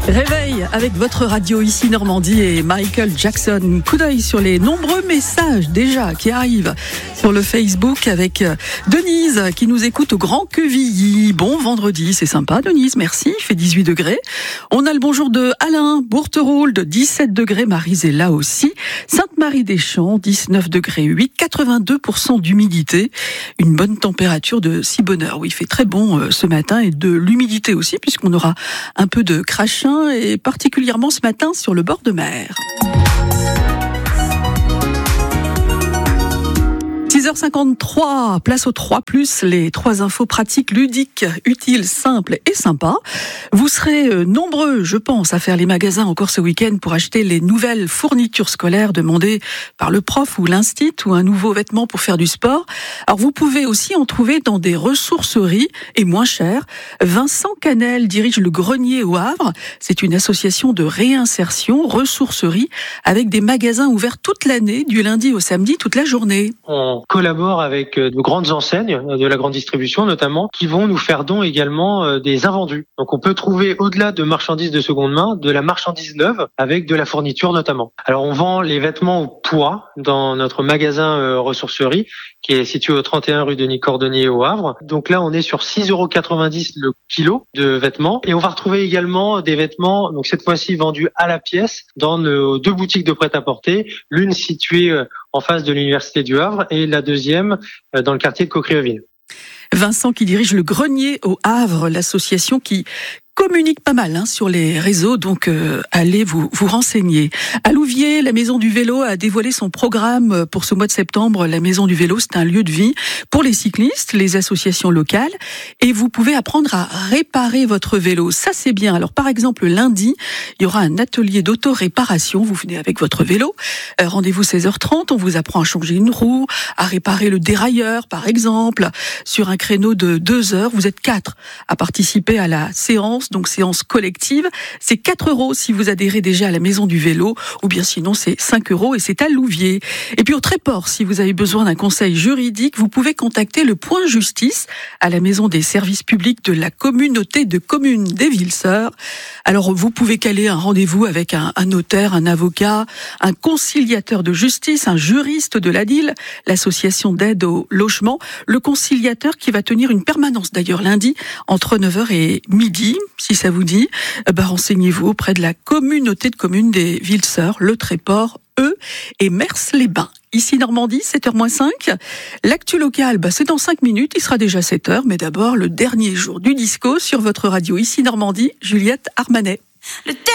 Réveil avec votre radio ici Normandie et Michael Jackson. Coup d'œil sur les nombreux messages déjà qui arrivent sur le Facebook avec Denise qui nous écoute au Grand Quevilly. Bon vendredi, c'est sympa Denise, merci, il fait 18 degrés. On a le bonjour de Alain, Bourteroule de 17 degrés, Maryse est là aussi. Sainte-Marie-des-Champs, 19 degrés 8, 82% d'humidité. Une bonne température de 6 bonheur. Oui, il fait très bon ce matin et de l'humidité aussi puisqu'on aura un peu de crachin et particulièrement ce matin sur le bord de mer. 6h53, place aux 3+, les 3 infos pratiques, ludiques, utiles, simples et sympas. Vous serez nombreux, je pense, à faire les magasins encore ce week-end pour acheter les nouvelles fournitures scolaires demandées par le prof ou l'instit ou un nouveau vêtement pour faire du sport. Alors vous pouvez aussi en trouver dans des ressourceries et moins cher. Vincent Canel dirige le Grenier au Havre. C'est une association de réinsertion, ressourcerie, avec des magasins ouverts toute l'année, du lundi au samedi, toute la journée. On collabore avec de grandes enseignes de la grande distribution notamment qui vont nous faire don également des invendus. Donc on peut trouver au-delà de marchandises de seconde main de la marchandise neuve avec de la fourniture notamment. Alors on vend les vêtements au poids dans notre magasin ressourcerie qui est situé au 31 rue Denis Cordonnier au Havre. Donc là on est sur 6,90 € le kilo de vêtements et on va retrouver également des vêtements donc cette fois-ci vendus à la pièce dans nos 2 boutiques de prêt-à-porter, l'une située en face de l'université du Havre et la deuxième dans le quartier de Coquereville. Vincent qui dirige le Grenier au Havre, l'association qui communique pas mal sur les réseaux, donc allez vous renseigner. À Louviers, la Maison du Vélo a dévoilé son programme pour ce mois de septembre. La Maison du Vélo, c'est un lieu de vie pour les cyclistes, les associations locales, et vous pouvez apprendre à réparer votre vélo. Ça, c'est bien. Alors, par exemple, lundi, il y aura un atelier d'auto-réparation. Vous venez avec votre vélo. Rendez-vous 16h30. On vous apprend à changer une roue, à réparer le dérailleur, par exemple, sur un créneau de 2 heures. Vous êtes 4 à participer à la séance. Donc séance collective, c'est 4 € si vous adhérez déjà à la Maison du Vélo, ou bien sinon c'est 5 € et c'est à Louviers. Et puis au Tréport, si vous avez besoin d'un conseil juridique, vous pouvez contacter le Point Justice à la Maison des Services Publics de la Communauté de Communes des Villes-Sœurs. Alors vous pouvez caler un rendez-vous avec un notaire, un avocat, un conciliateur de justice, un juriste de l'ADIL, l'association d'aide au logement, le conciliateur qui va tenir une permanence d'ailleurs lundi entre 9h et midi. Si ça vous dit, renseignez-vous auprès de la Communauté de Communes des Villes-Sœurs, le Tréport, et Mers-les-Bains. Ici Normandie, 7h-5. L'actu locale, c'est dans 5 minutes, il sera déjà 7h, mais d'abord le dernier jour du disco sur votre radio ici Normandie, Juliette Armanet.